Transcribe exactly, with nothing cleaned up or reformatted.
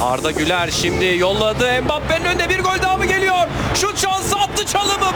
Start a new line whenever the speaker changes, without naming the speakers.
Arda Güler şimdi yolladı. Mbappe'nin önünde bir gol daha mı geliyor? Şut şansı attı, çalımı